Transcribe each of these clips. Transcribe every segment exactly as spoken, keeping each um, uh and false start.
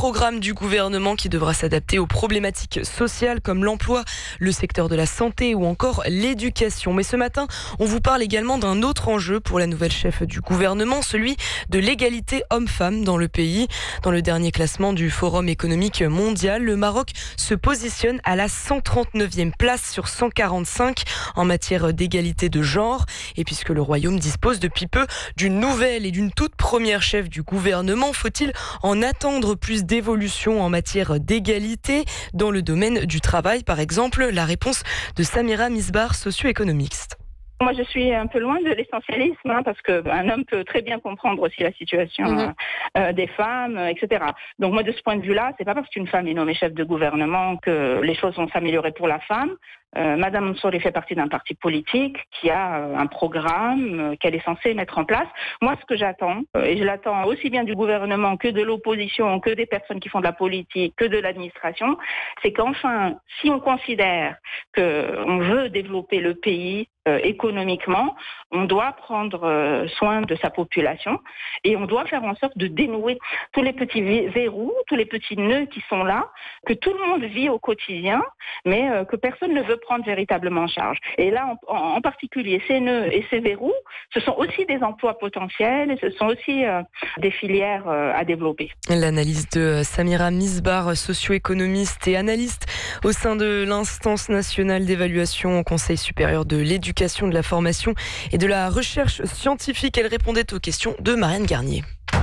programme du gouvernement qui devra s'adapter aux problématiques sociales comme l'emploi, le secteur de la santé ou encore l'éducation. Mais ce matin, on vous parle également d'un autre enjeu pour la nouvelle chef du gouvernement, celui de l'égalité homme-femme dans le pays. Dans le dernier classement du Forum économique mondial, le Maroc se positionne à la cent trente-neuvième place sur cent quarante-cinq en matière d'égalité de genre. Et puisque le Royaume dispose depuis peu d'une nouvelle et d'une toute première chef du gouvernement, faut-il en attendre plus d'évolution en matière d'égalité dans le domaine du travail, par exemple? La réponse de Samira Misbar, socio-économiste. Moi, je suis un peu loin de l'essentialisme, hein, parce qu'un homme peut très bien comprendre aussi la situation mmh. euh, des femmes, et cetera. Donc moi, de ce point de vue-là, c'est pas parce qu'une femme est nommée chef de gouvernement que les choses vont s'améliorer pour la femme. Euh, Madame Mansouri fait partie d'un parti politique qui a euh, un programme euh, qu'elle est censée mettre en place. Moi, ce que j'attends, euh, et je l'attends aussi bien du gouvernement que de l'opposition, que des personnes qui font de la politique, que de l'administration, c'est qu'enfin, si on considère qu'on veut développer le pays euh, économiquement, on doit prendre euh, soin de sa population et on doit faire en sorte de dénouer tous les petits verrous, tous les petits nœuds qui sont là, que tout le monde vit au quotidien, mais euh, que personne ne veut prendre véritablement en charge. Et là, en, en particulier, ces nœuds et ces verrous, ce sont aussi des emplois potentiels et ce sont aussi euh, des filières euh, à développer. L'analyse de Samira Misbar, socio-économiste et analyste au sein de l'instance nationale d'évaluation au Conseil supérieur de l'éducation, de la formation et de la recherche scientifique. Elle répondait aux questions de Marianne Garnier.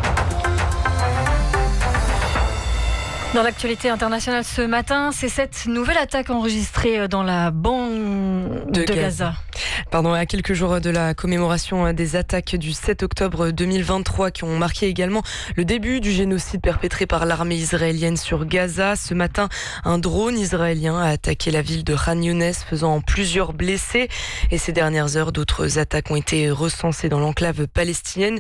Dans l'actualité internationale ce matin, c'est cette nouvelle attaque enregistrée dans la bande de, de Gaza. Gaza. Pardon, à quelques jours de la commémoration des attaques du sept octobre deux mille vingt-trois qui ont marqué également le début du génocide perpétré par l'armée israélienne sur Gaza. Ce matin, un drone israélien a attaqué la ville de Khan Younes, faisant plusieurs blessés. Et ces dernières heures, d'autres attaques ont été recensées dans l'enclave palestinienne,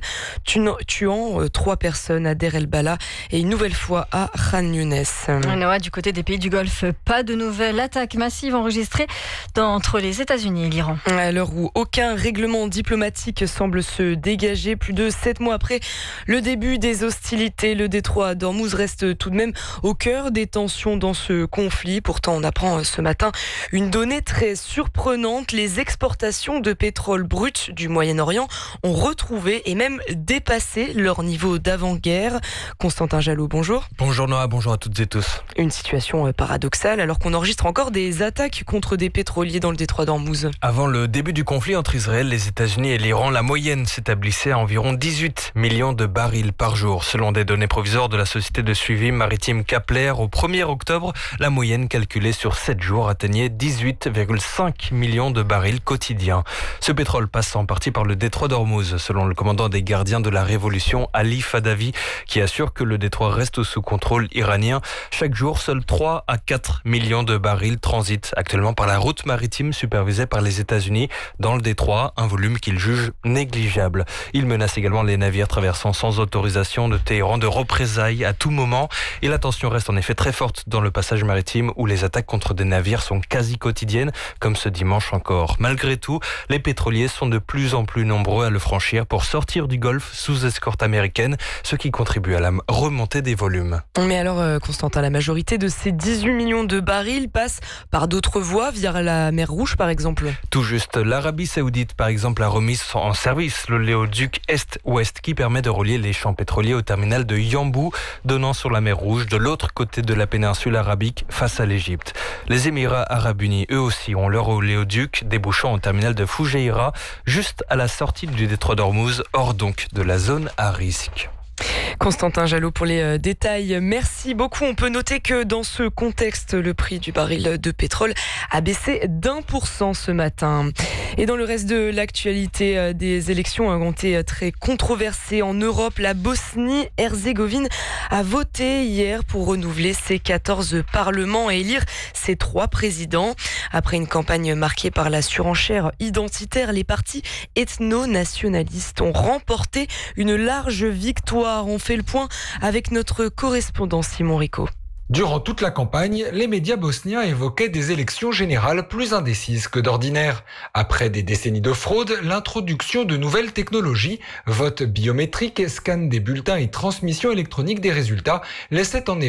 tuant trois personnes à Deir el-Bala et une nouvelle fois à Khan Younes. Noah, du côté des pays du Golfe, pas de nouvelles attaques massives enregistrées entre les États-Unis et l'Iran. À l'heure où aucun règlement diplomatique semble se dégager, plus de sept mois après le début des hostilités, le détroit d'Ormuz reste tout de même au cœur des tensions dans ce conflit. Pourtant, on apprend ce matin une donnée très surprenante. Les exportations de pétrole brut du Moyen-Orient ont retrouvé et même dépassé leur niveau d'avant-guerre. Constantin Jalot, bonjour. Bonjour Noah, bonjour à toutes et tous. Une situation paradoxale alors qu'on enregistre encore des attaques contre des pétroliers dans le détroit d'Ormuz. Avant le début du conflit entre Israël, les États-Unis et l'Iran, la moyenne s'établissait à environ dix-huit millions de barils par jour. Selon des données provisoires de la société de suivi maritime Kepler, au premier octobre, la moyenne calculée sur sept jours atteignait dix-huit virgule cinq millions de barils quotidiens. Ce pétrole passe en partie par le détroit d'Ormuz, selon le commandant des gardiens de la révolution, Ali Fadavi, qui assure que le détroit reste sous contrôle iranien. Chaque jour, seuls trois à quatre millions de barils transitent actuellement par la route maritime supervisée par les États-Unis dans le détroit, un volume qu'il juge négligeable. Il menace également les navires traversant sans autorisation de Téhéran de représailles à tout moment. Et la tension reste en effet très forte dans le passage maritime où les attaques contre des navires sont quasi quotidiennes, comme ce dimanche encore. Malgré tout, les pétroliers sont de plus en plus nombreux à le franchir pour sortir du Golfe sous escorte américaine, ce qui contribue à la remontée des volumes. Mais alors, Constantin, la majorité de ces dix-huit millions de barils passent par d'autres voies, via la mer Rouge par exemple. Tout juste. L'Arabie Saoudite, par exemple, a remis en service l'oléoduc Est-Ouest qui permet de relier les champs pétroliers au terminal de Yanbu, donnant sur la mer Rouge de l'autre côté de la péninsule arabique face à l'Égypte. Les Émirats arabes unis, eux aussi, ont leur oléoduc débouchant au terminal de Foujaïra, juste à la sortie du détroit d'Ormuz, hors donc de la zone à risque. Constantin Jalot pour les détails. Merci beaucoup. On peut noter que dans ce contexte, le prix du baril de pétrole a baissé d'un pour cent ce matin. Et dans le reste de l'actualité, des élections ont été très controversées en Europe. La Bosnie-Herzégovine a voté hier pour renouveler ses quatorze parlements et élire ses trois présidents. Après une campagne marquée par la surenchère identitaire, les partis ethno-nationalistes ont remporté une large victoire. On fait le point avec notre correspondant Simon Rico. Durant toute la campagne, les médias bosniens évoquaient des élections générales plus indécises que d'ordinaire. Après des décennies de fraude, l'introduction de nouvelles technologies, vote biométrique, scan des bulletins et transmission électronique des résultats laissaient en effet